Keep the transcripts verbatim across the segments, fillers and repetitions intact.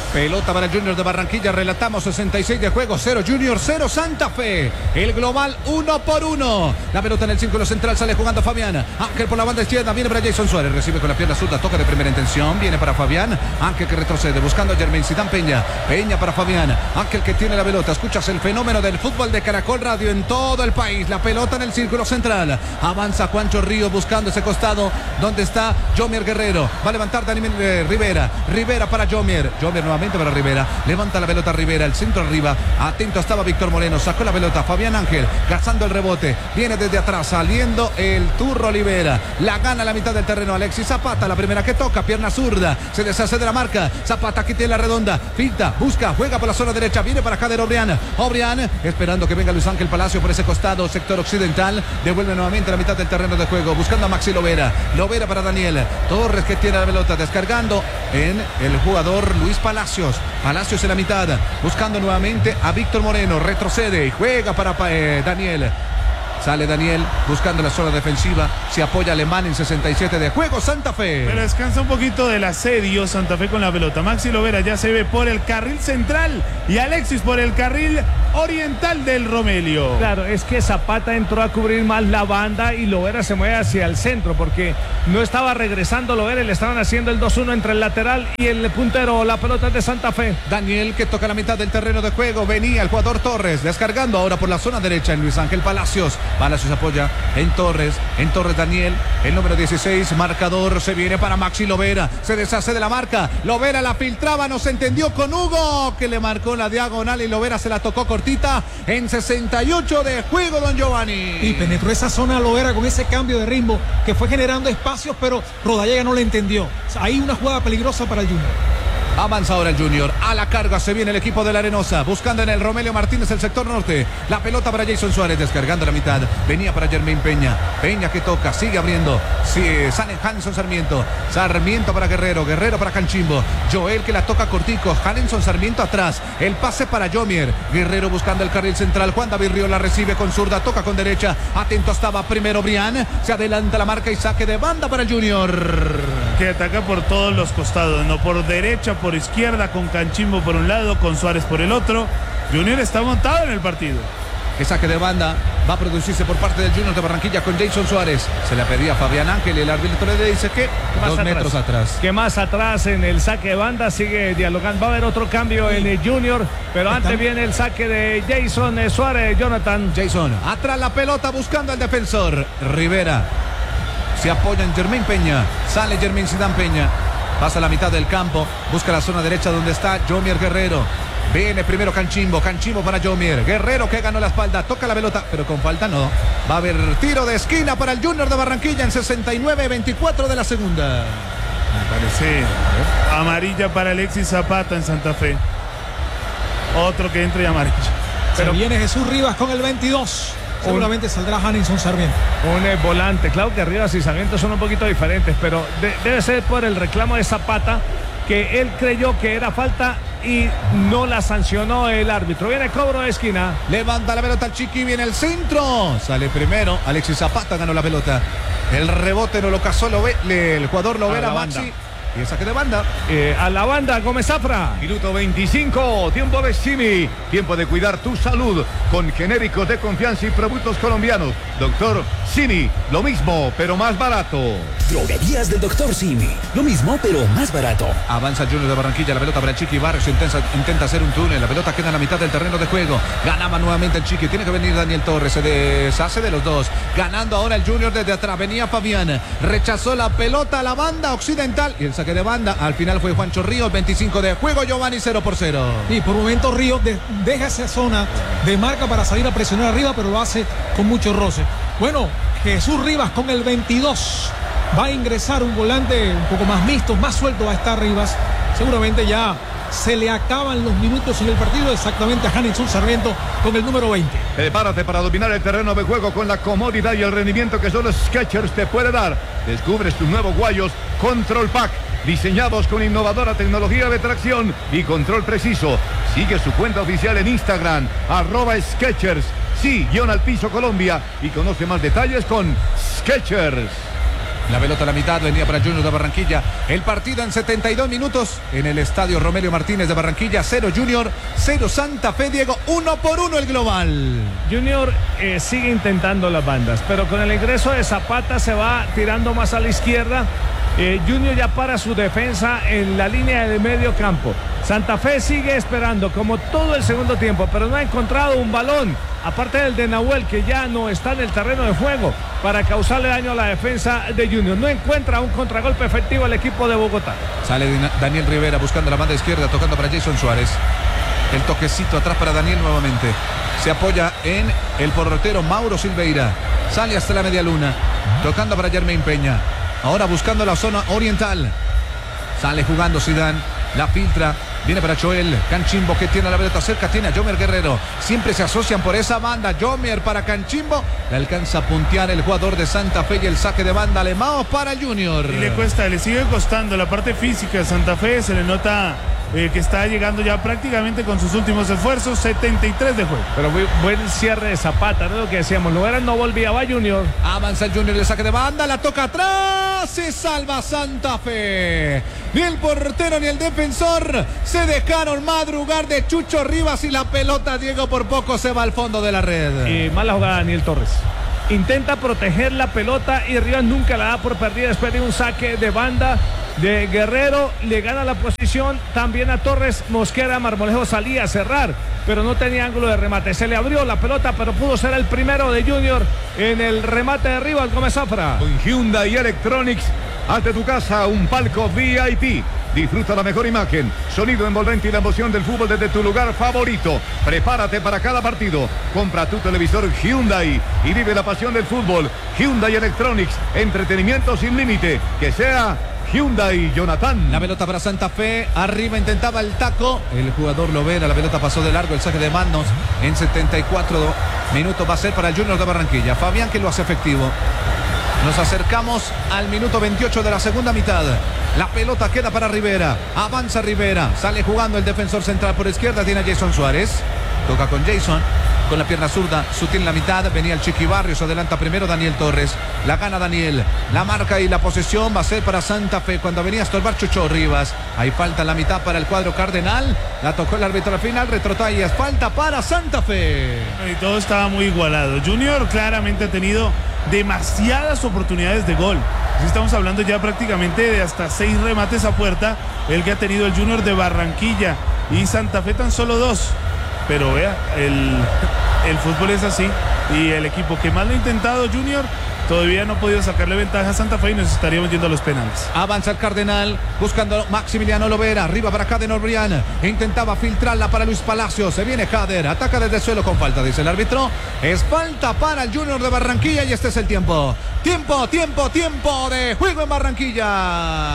Pelota para el Junior de Barranquilla, relatamos sesenta y seis de juego, cero Junior, cero Santa Fe. El global uno por uno. La pelota en el círculo central, sale jugando Fabián. Ángel por la banda izquierda, viene para Jason Suárez, recibe con la pierna zurda, toca de primera intención, viene para Fabián. Ángel que retrocede, buscando a Jermaine Sidán Peña. Peña para Fabián. Ángel que tiene la pelota, escuchas el fenómeno del fútbol de Caracol Radio en todo el país. La pelota en el círculo central. Avanza Juancho Ríos buscando ese costado donde está Jomier Guerrero. Va a levantar Daniel eh, Rivera. Rivera para Jomier. Jomier nuevamente para Rivera, levanta la pelota Rivera, el centro arriba, atento estaba Víctor Moreno, sacó la pelota Fabián Ángel, cazando el rebote, viene desde atrás, saliendo el Turro Olivera, la gana a la mitad del terreno Alexis Zapata, la primera que toca, pierna zurda, se deshace de la marca, Zapata aquí tiene la redonda, finta, busca, juega por la zona derecha, viene para Jader Obrián, Obrián, esperando que venga Luis Ángel Palacio por ese costado, sector occidental, devuelve nuevamente a la mitad del terreno de juego, buscando a Maxi Lovera, Lovera para Daniel, Torres que tiene la pelota, descargando en el jugador Luis Palacio. Palacios en la mitad, buscando nuevamente a Víctor Moreno, retrocede y juega para eh, Daniel. Sale Daniel buscando la zona defensiva. Se apoya Alemán en sesenta y siete de juego. Santa Fe. Pero descansa un poquito del asedio Santa Fe con la pelota. Maxi Lovera ya se ve por el carril central y Alexis por el carril oriental del Romelio. Claro, es que Zapata entró a cubrir más la banda y Lovera se mueve hacia el centro porque no estaba regresando Lovera y le estaban haciendo el dos uno entre el lateral y el puntero. La pelota es de Santa Fe. Daniel que toca la mitad del terreno de juego. Venía el jugador Torres descargando ahora por la zona derecha en Luis Ángel Palacios. Palacios apoya en Torres, en Torres Daniel, el número dieciséis, marcador, se viene para Maxi Lovera, se deshace de la marca, Lovera la filtraba, no se entendió con Hugo, que le marcó la diagonal y Lovera se la tocó cortita en sesenta y ocho de juego, don Giovanni. Y penetró esa zona Lovera con ese cambio de ritmo que fue generando espacios, pero Rodallega no le entendió. Ahí una jugada peligrosa para el Junior. Avanza ahora el Junior, a la carga se viene el equipo de la Arenosa, buscando en el Romelio Martínez el sector norte, la pelota para Jason Suárez, descargando la mitad, venía para Jermaine Peña, Peña que toca, sigue abriendo, sí, sale Hanson Sarmiento, Sarmiento para Guerrero, Guerrero para Canchimbo, Joel que la toca cortico, Hanson Sarmiento atrás, el pase para Jomier, Guerrero buscando el carril central, Juan David Río la recibe con zurda, toca con derecha, atento estaba primero Brian, se adelanta la marca y saque de banda para el Junior. Que ataca por todos los costados, no por derecha, por izquierda, con Canchimbo por un lado, con Suárez por el otro. Junior está montado en el partido. Que saque de banda va a producirse por parte del Junior de Barranquilla con Jason Suárez. Se le pedía a Fabián Ángel y el árbitro le dice que dos atrás? metros atrás. Que más atrás en el saque de banda sigue dialogando. Va a haber otro cambio sí. en el Junior, pero antes viene el saque de Jason Suárez, Jonathan. Jason, atrás la pelota buscando al defensor. Rivera se apoya en Jermaine Peña. Sale Jermaine Sidán Peña. Pasa a la mitad del campo. Busca la zona derecha donde está Jomier Guerrero. Viene primero Canchimbo. Canchimbo para Jomier. Guerrero que ganó la espalda. Toca la pelota, pero con falta no. Va a haber tiro de esquina para el Junior de Barranquilla en sesenta y nueve veinticuatro de la segunda. Me parece amarilla para Alexis Zapata en Santa Fe. Otro que entra y amarilla. Pero viene Jesús Rivas con el veintidós. Seguramente un, saldrá Hanson Sarmiento. Un eh, volante, claro que Rivas y Sarmiento son un poquito diferentes, pero de, debe ser por el reclamo de Zapata, que él creyó que era falta y no la sancionó el árbitro. Viene cobro de esquina. Levanta la pelota el Chiqui, viene el centro. Sale primero, Alexis Zapata ganó la pelota. El rebote no lo cazó Love, le, el jugador Lovera Maxi. Y el saque de banda. Eh, a la banda, Gómez Zafra. Minuto veinticinco, tiempo de Simi. Tiempo de cuidar tu salud con genéricos de confianza y productos colombianos. Doctor Simi, lo mismo, pero más barato. Droguerías del Doctor Simi. Lo mismo, pero más barato. Avanza Junior de Barranquilla, la pelota para el Chiqui Barrios. Intenta, intenta hacer un túnel. La pelota queda en la mitad del terreno de juego. Ganaba nuevamente el Chiqui. Tiene que venir Daniel Torres. Se deshace de los dos. Ganando ahora el Junior desde atrás. Venía Fabián. Rechazó la pelota a la banda occidental. Y el saque de banda. Al final fue Juancho Ríos. veinticinco de juego. Giovanni cero por cero. Y por momentos Ríos de, deja esa zona de marca para salir a presionar arriba, pero lo hace con mucho roce. Bueno, Jesús Rivas con el veintidós. Va a ingresar un volante un poco más mixto, más suelto va a estar Rivas. Seguramente ya se le acaban los minutos en el partido, exactamente a Hanson Sarmiento con el número veinte. Prepárate para dominar el terreno de juego con la comodidad y el rendimiento que solo Skechers te puede dar. Descubres tus nuevos guayos Control Pack, diseñados con innovadora tecnología de tracción y control preciso. Sigue su cuenta oficial en Instagram, arroba Skechers, sí, guión al piso Colombia, y conoce más detalles con Skechers. La pelota a la mitad venía para Junior de Barranquilla. El partido en setenta y dos minutos en el estadio Romelio Martínez de Barranquilla. Cero Junior, cero Santa Fe, Diego. Uno por uno el global. Junior eh, sigue intentando las bandas, pero con el ingreso de Zapata se va tirando más a la izquierda. Eh, Junior ya para su defensa en la línea de medio campo. Santa Fe sigue esperando como todo el segundo tiempo, pero no ha encontrado un balón, aparte del de Nahuel, que ya no está en el terreno de juego para causarle daño a la defensa de Junior. No encuentra un contragolpe efectivo al equipo de Bogotá. Sale Daniel Rivera buscando la banda izquierda, tocando para Jason Suárez. El toquecito atrás para Daniel nuevamente. Se apoya en el portero Mauro Silveira. Sale hasta la media luna, tocando para Jermaine Peña. Ahora buscando la zona oriental. Sale jugando Zidane. La filtra. Viene para Joel Canchimbo, que tiene la pelota cerca. Tiene a Jomer Guerrero. Siempre se asocian por esa banda. Jomer para Canchimbo. Le alcanza a puntear el jugador de Santa Fe. Y el saque de banda alemán para el Junior. Y le cuesta, le sigue costando la parte física de Santa Fe. Se le nota eh, que está llegando ya prácticamente con sus últimos esfuerzos. setenta y tres de juego. Pero muy buen cierre de Zapata, ¿no? Lo que decíamos, no era, no volvía, va Junior. Avanza el Junior, el saque de banda, la toca atrás, se salva Santa Fe. Ni el portero ni el defensor se dejaron madrugar de Chucho Rivas y la pelota, Diego, por poco se va al fondo de la red. Y mala jugada Daniel Torres. Intenta proteger la pelota y Rivas nunca la da por perdida después de un saque de banda de Guerrero. Le gana la posición también a Torres. Mosquera Marmolejo salía a cerrar, pero no tenía ángulo de remate. Se le abrió la pelota, pero pudo ser el primero de Junior en el remate de Rivas Gómez Zafra. Con Hyundai Electronics, hazte tu casa un palco V I P. Disfruta la mejor imagen, sonido envolvente y la emoción del fútbol desde tu lugar favorito. Prepárate para cada partido. Compra tu televisor Hyundai y vive la pasión del fútbol. Hyundai Electronics, entretenimiento sin límite. Que sea Hyundai, Jonathan. La pelota para Santa Fe. Arriba intentaba el taco. El jugador Lovera. La pelota pasó de largo. El saque de manos en setenta y cuatro minutos va a ser para el Junior de Barranquilla. Fabián, que lo hace efectivo. Nos acercamos al minuto veintiocho de la segunda mitad. La pelota queda para Rivera. Avanza Rivera. Sale jugando el defensor central por izquierda. Tiene a Jason Suárez. Toca con Jason. Con la pierna zurda. Sutil en la mitad. Venía el Chiqui Barrios. Adelanta primero Daniel Torres. La gana Daniel. La marca y la posesión va a ser para Santa Fe. Cuando venía a estorbar Chucho Rivas. Hay falta en la mitad para el cuadro cardenal. La tocó el árbitro al final. Retrotallas. Falta para Santa Fe. Y todo estaba muy igualado. Junior claramente ha tenido demasiadas oportunidades de gol. Estamos hablando ya prácticamente de hasta seis remates a puerta, el que ha tenido el Junior de Barranquilla, y Santa Fe tan solo dos. Pero vea, el, el fútbol es así, y el equipo que más lo ha intentado, Junior, todavía no ha podido sacarle ventaja a Santa Fe y nos estaríamos yendo a los penales. Avanza el Cardenal, buscando Maximiliano Lovera, arriba para Caden Orbrián, intentaba filtrarla para Luis Palacio, se viene Cader, ataca desde el suelo con falta, dice el árbitro, es falta para el Junior de Barranquilla y este es el tiempo, tiempo, tiempo, tiempo de juego en Barranquilla.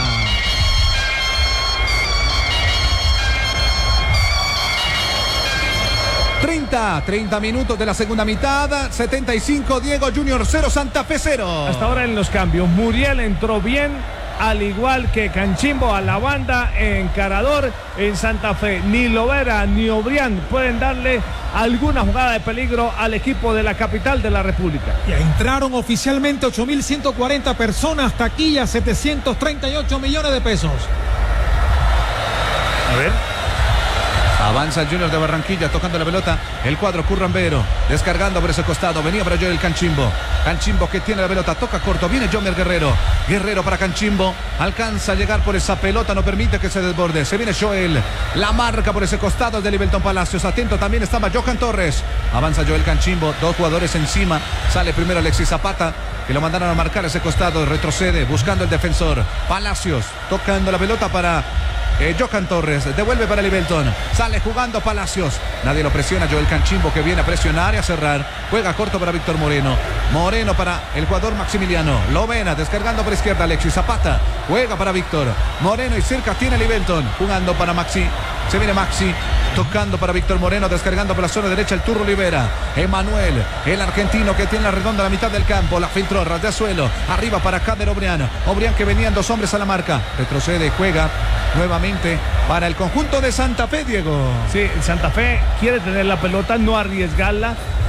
treinta, treinta minutos de la segunda mitad, setenta y cinco, Diego, Junior cero, Santa Fe cero. Hasta ahora en los cambios, Muriel entró bien, al igual que Canchimbo a la banda, encarador en Santa Fe. Ni Lovera ni Obrián pueden darle alguna jugada de peligro al equipo de la capital de la República. Ya entraron oficialmente ocho mil ciento cuarenta personas, taquilla setecientos treinta y ocho millones de pesos. A ver. Avanza el Junior de Barranquilla tocando la pelota. El cuadro Currambero descargando por ese costado. Venía para Joel Canchimbo. Canchimbo que tiene la pelota. Toca corto. Viene Jomer Guerrero. Guerrero para Canchimbo. Alcanza a llegar por esa pelota. No permite que se desborde. Se viene Joel. La marca por ese costado de Livelton Palacios. Atento también estaba Johan Torres. Avanza Joel Canchimbo. Dos jugadores encima. Sale primero Alexis Zapata, que lo mandaron a marcar ese costado. Retrocede buscando el defensor. Palacios tocando la pelota para Eh, Johan Torres, devuelve para Livelton, sale jugando Palacios, nadie lo presiona, Joel Canchimbo que viene a presionar y a cerrar, juega corto para Víctor Moreno, Moreno para el jugador Maximiliano, Lovena descargando por izquierda, Alexis Zapata, juega para Víctor, Moreno y cerca tiene Livelton, jugando para Maxi, se viene Maxi, tocando para Víctor Moreno, descargando por la zona derecha el Turro Olivera, Emanuel, el argentino que tiene la redonda a la mitad del campo, la filtró, ras de suelo, arriba para Cader Obrián, Obrián que venían dos hombres a la marca, retrocede, juega nuevamente para el conjunto de Santa Fe, Diego. Sí, Santa Fe quiere tener la pelota, no arriesgarla.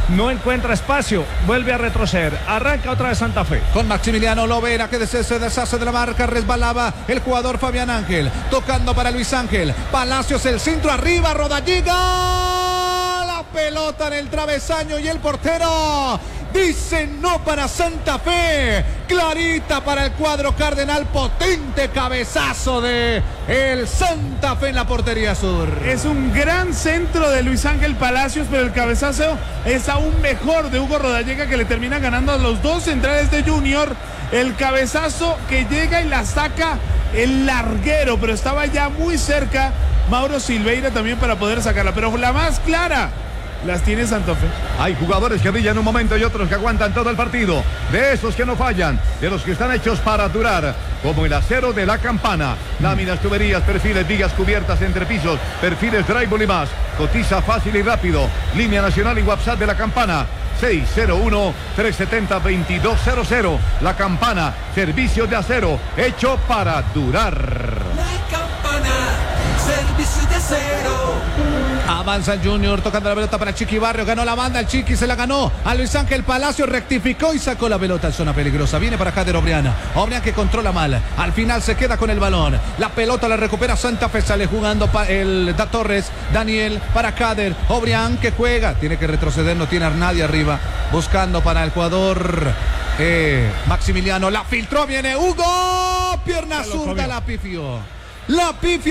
no encuentra espacio, vuelve a retroceder, arranca otra vez Santa Fe. Con Maximiliano Lovera que se, se deshace de la marca, resbalaba el jugador Fabián Ángel, tocando para Luis Ángel, Palacios el centro arriba, Rodallega, la pelota en el travesaño y el portero dice no para Santa Fe, clarita para el cuadro cardenal, potente cabezazo de el Santa Fe en la portería sur. Es un gran centro de Luis Ángel Palacios, pero el cabezazo es aún mejor de Hugo Rodallega, que le termina ganando a los dos centrales de Junior. El cabezazo que llega y la saca el larguero, pero estaba ya muy cerca Mauro Silveira también para poder sacarla, pero la más clara las tiene Santa Fe. Hay jugadores que brillan un momento y otros que aguantan todo el partido. De esos que no fallan, de los que están hechos para durar, como el acero de la Campana. Láminas, tuberías, perfiles, vigas cubiertas, entrepisos, perfiles, drywall y más. Cotiza fácil y rápido. Línea nacional y WhatsApp de la Campana. seis cero uno, tres siete cero, dos dos cero cero. La Campana, servicio de acero, hecho para durar. La Campana, servicio de acero. Avanza el Junior tocando la pelota para Chiqui Barrio, ganó la banda, el Chiqui se la ganó a Luis Ángel Palacio, rectificó y sacó la pelota en zona peligrosa. Viene para Jader Obrián, Obrián que controla mal, al final se queda con el balón, la pelota la recupera Santa Fe, sale jugando pa el Da Torres, Daniel para Jader Obrián que juega, tiene que retroceder, no tiene a nadie arriba, buscando para el jugador eh, Maximiliano, la filtró, viene Hugo, pierna zurda, la pifió, la pifió.